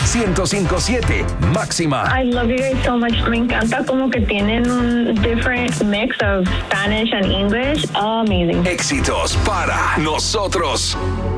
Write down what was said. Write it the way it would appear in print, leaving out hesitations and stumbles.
105.7 Máxima. I love you guys so much. Me encanta como que tienen un different mix of Spanish and English. Amazing. Éxitos para nosotros.